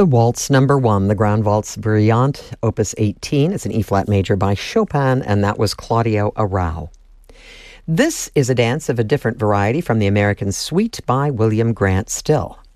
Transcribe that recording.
the Waltz Number 1, the Grand Waltz Brillante, Opus 18. It's an E-flat major by Chopin, and that was Claudio Arrau. This is a dance of a different variety from the American Suite by William Grant Still.